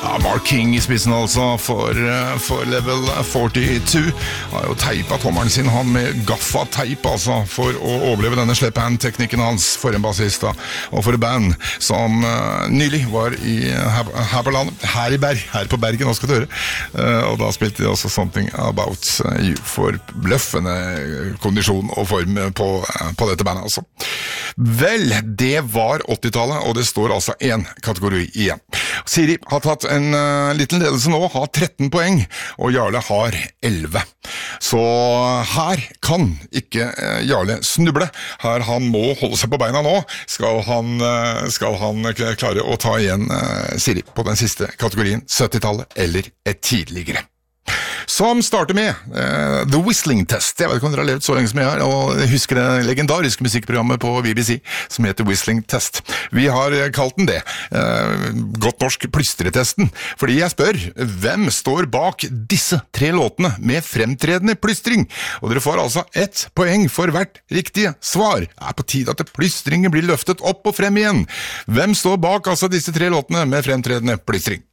Ja, Mark King I spissen altså for Level 42 har jo teipet tommeren sin han med gaffateip altså for å overleve denne slap-hand-teknikken hans for en bassist da, og for et band som nylig var her på landet, her på Bergen nå skal du høre og da spilte de også Something About You for bløffende kondisjon og form på dette bandet altså. Vel, det var 80-tallet og det står altså en kategori igjen. Siri har tatt en liten ledelse nå, har 13 poeng, og Jarle har 11. Så her kan ikke Jarle snuble. Her han må holde seg på beina nå, skal han klare å ta igjen Siri på den siste kategorien, 70-tallet eller et tidligere. Som starter med The Whistling Test. Jeg vet ikke om dere har levd så lenge som jeg har, og jeg husker det legendariske musikkprogrammet på BBC som heter Whistling Test. Vi har kalt den det, godt norsk plystretesten, fordi jeg spør, hvem står bak disse 3 låtene med fremtredende plystring? Og dere får altså 1 poeng for hvert riktige svar. Det på tide at plystringen blir løftet opp og frem igjen. Hvem står bak altså disse 3 låtene med fremtredende plystring?